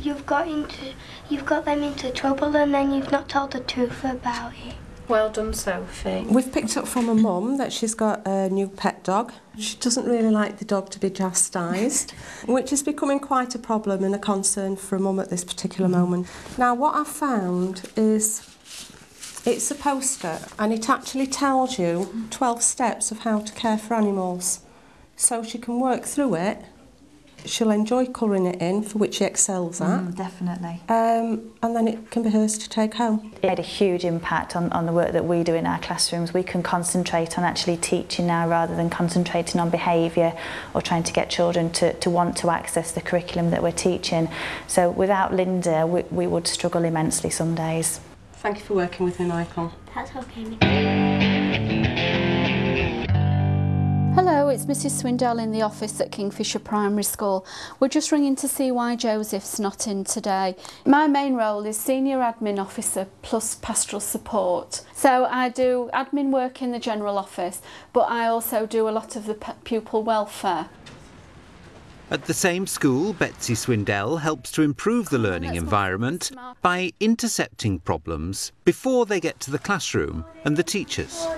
you've got them into trouble and then you've not told the truth about it. Well done, Sophie. We've picked up from a mum that she's got a new pet dog. She doesn't really like the dog to be chastised, which is becoming quite a problem and a concern for a mum at this particular moment. Now, what I've found is it's a poster and it actually tells you 12 steps of how to care for animals. So she can work through it. She'll enjoy colouring it in, for which she excels at. Definitely. And then it can be hers to take home. It made a huge impact on the work that we do in our classrooms. We can concentrate on actually teaching now rather than concentrating on behaviour or trying to get children to want to access the curriculum that we're teaching. So without Linda, we would struggle immensely some days. Thank you for working with me, Michael. That's okay. Hello, it's Mrs Swindell in the office at Kingfisher Primary School. We're just ringing to see why Joseph's not in today. My main role is Senior Admin Officer plus Pastoral Support. So I do admin work in the general office, but I also do a lot of the pupil welfare. At the same school, Betsy Swindell helps to improve the learning environment by intercepting problems before they get to the classroom and the teachers.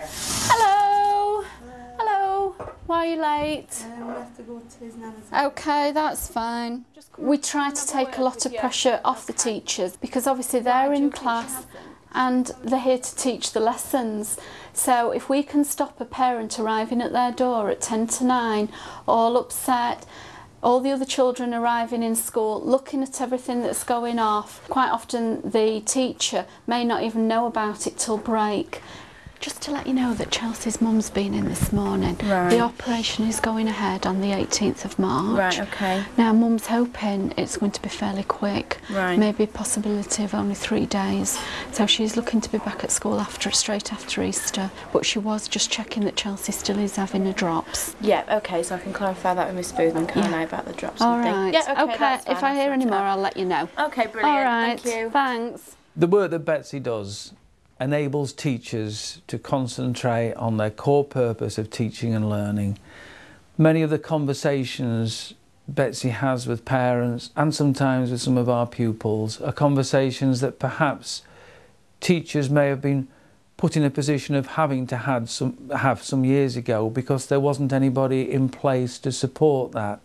Hello! Hello! Why are you late? We'll have to go to his nana's. Okay, that's fine. We try to take a lot of pressure off the teachers because obviously they're in class and they're here to teach the lessons. So if we can stop a parent arriving at their door at 10 to 9, all upset, all the other children arriving in school, looking at everything that's going off, quite often the teacher may not even know about it till break. Just to let you know that Chelsea's mum's been in this morning. Right. The operation is going ahead on the 18th of March. Right, okay. Now mum's hoping it's going to be fairly quick. Right. Maybe a possibility of only 3 days. So she's looking to be back at school straight after Easter. But she was just checking that Chelsea still is having her drops. Yeah, okay, so I can clarify that with Miss Boothman, can't I, about the drops All and things? right. Yeah, okay, that's fine, if I hear any more, I'll let you know. Okay, brilliant. All right. Thank you. Thanks. The work that Betsy does enables teachers to concentrate on their core purpose of teaching and learning. Many of the conversations Betsy has with parents and sometimes with some of our pupils are conversations that perhaps teachers may have been put in a position of having to have some years ago because there wasn't anybody in place to support that.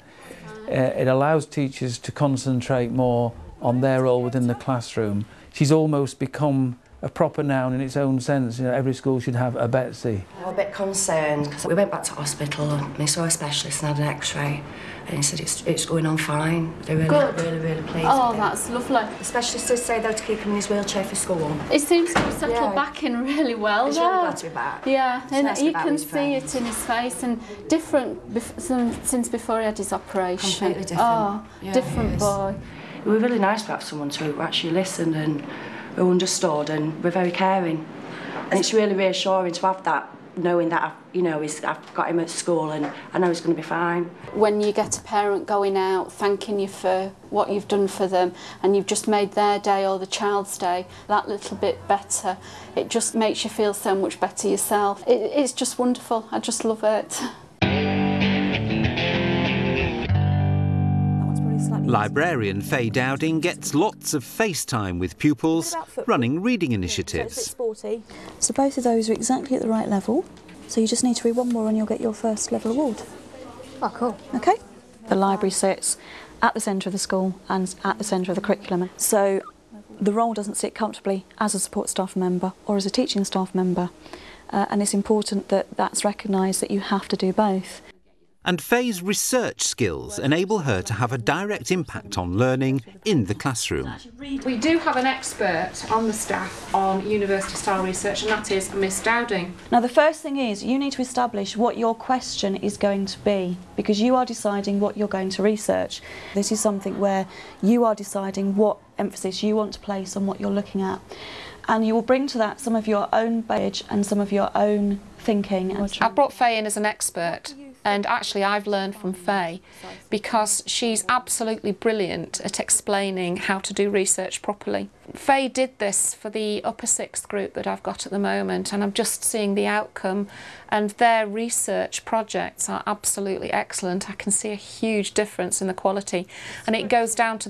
It allows teachers to concentrate more on their role within the classroom. She's almost become a proper noun in its own sense. You know, every school should have a Betsy. I'm a bit concerned because we went back to hospital and we saw a specialist and had an x-ray and he said it's going on fine. They're really pleased. Oh, with that's lovely. The specialist did say though to keep him in his wheelchair for school. It seems to have settled back in really well. He's really glad to be back. Yeah, It's and nice to be you back can with his see friends. it in his face and different since before he had his operation. Completely different. Oh, Yeah, different he is. boy. It was really nice to have someone who actually listened and who understood and were very caring. And it's really reassuring to have that, knowing that I've got him at school and I know he's going to be fine. When you get a parent going out thanking you for what you've done for them and you've just made their day or the child's day that little bit better, it just makes you feel so much better yourself. It's just wonderful. I just love it. Librarian Faye Dowding gets lots of FaceTime with pupils running reading initiatives. So both of those are exactly at the right level. So you just need to read one more and you'll get your first level award. Oh, cool. Okay? The library sits at the centre of the school and at the centre of the curriculum. So the role doesn't sit comfortably as a support staff member or as a teaching staff member. And it's important that that's recognised that you have to do both. And Faye's research skills enable her to have a direct impact on learning in the classroom. We do have an expert on the staff on university-style research, and that is Miss Dowding. Now the first thing is you need to establish what your question is going to be because you are deciding what you're going to research. This is something where you are deciding what emphasis you want to place on what you're looking at. And you will bring to that some of your own baggage and some of your own thinking. I brought Faye in as an expert, and actually I've learned from Faye because she's absolutely brilliant at explaining how to do research properly. Faye did this for the upper sixth group that I've got at the moment, and I'm just seeing the outcome, and their research projects are absolutely excellent. I can see a huge difference in the quality, and it goes down to